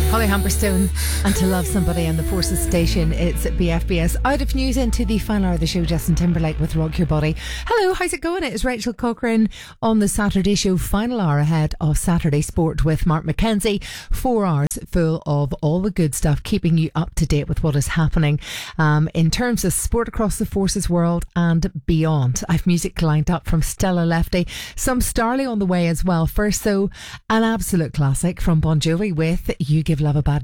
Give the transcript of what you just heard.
Holly Humberstone and To Love Somebody on the Forces station. It's at BFBS. Out of news into the final hour of the show, Justin Timberlake with Rock Your Body. Hello, how's it going? It is Rachel Cochrane on the Saturday show, final hour ahead of Saturday Sport with Mark McKenzie. 4 hours full of all the good stuff, keeping you up to date with what is happening in terms of sport across the Forces world and beyond. I've music lined up from Stella Lefty, some Starley on the way as well. First though, an absolute classic from Bon Jovi with You Give Love a Bad